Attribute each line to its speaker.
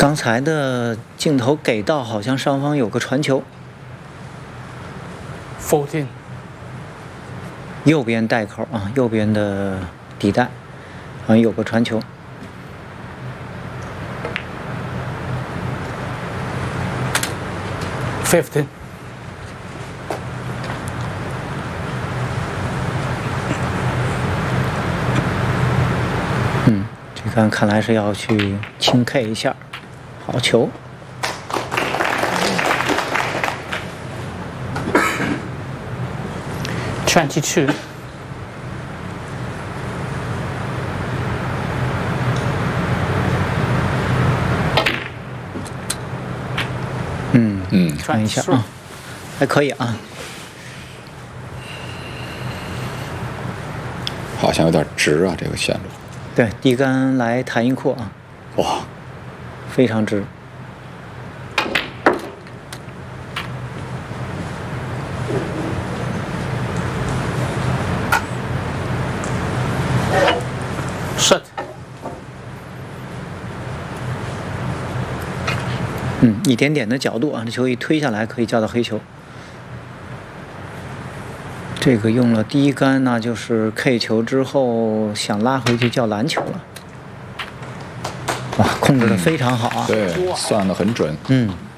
Speaker 1: 刚才的镜头给到，好像上方有个传球。
Speaker 2: 14。
Speaker 1: 右边袋口啊，右边的底袋，好像有个传球。
Speaker 2: 15。
Speaker 1: 这杆看来是要去轻 K 一下，好球。
Speaker 2: 22。
Speaker 1: 看一下啊，还可以啊。
Speaker 3: 好像有点直啊，这个线路。
Speaker 1: 对，低杆来弹一扩啊，
Speaker 3: 哇，
Speaker 1: 非常直。
Speaker 2: shot。
Speaker 1: 一点点的角度啊，这球一推下来可以叫到黑球。这个用了第一杆，那就是 K 球之后想拉回去叫篮球了。哇，控制的非常好啊！
Speaker 3: 对，算得很准。